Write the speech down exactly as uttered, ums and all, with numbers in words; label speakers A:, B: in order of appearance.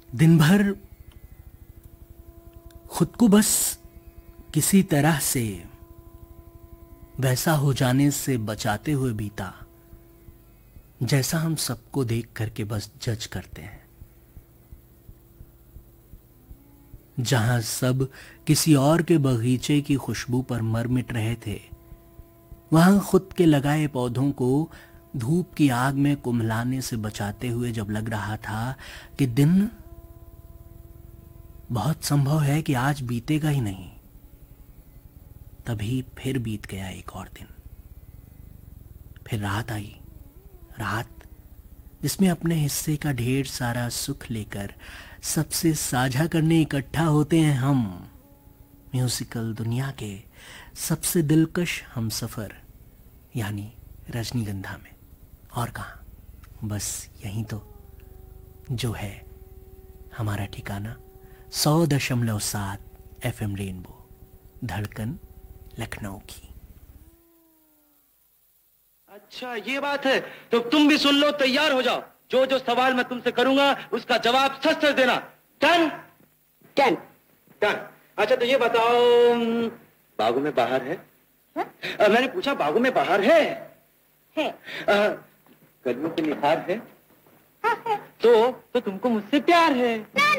A: दिन भर खुद को बस किसी तरह से वैसा हो जाने से बचाते हुए बीता जैसा हम सबको देख करके बस जज करते हैं। जहां सब किसी और के बगीचे की खुशबू पर मर मिट रहे थे, वहां खुद के लगाए पौधों को धूप की आग में कुम्हलाने से बचाते हुए जब लग रहा था कि दिन बहुत संभव है कि आज बीतेगा ही नहीं, तभी फिर बीत गया एक और दिन। फिर रात आई, रात जिसमें अपने हिस्से का ढेर सारा सुख लेकर सबसे साझा करने इकट्ठा होते हैं हम, म्यूजिकल दुनिया के सबसे दिलकश हमसफर यानी रजनीगंधा में। और कहाँ, बस यहीं तो जो है हमारा ठिकाना, सौ दशमलव सात एफ एम रेनबो, धड़कन लखनऊ की।
B: अच्छा ये बात है, तो तुम भी सुन लो, तैयार हो जाओ। जो जो सवाल मैं तुमसे करूंगा उसका जवाब सच सच देना। Done
C: done
B: done. अच्छा तो ये बताओ, बागों में बाहर है?
C: हा?
B: आ, मैंने पूछा बागों में बाहर है?
C: है।
B: कलियों पे निखार है?
C: हाँ है।
B: तो तो तुमको मुझसे प्यार है?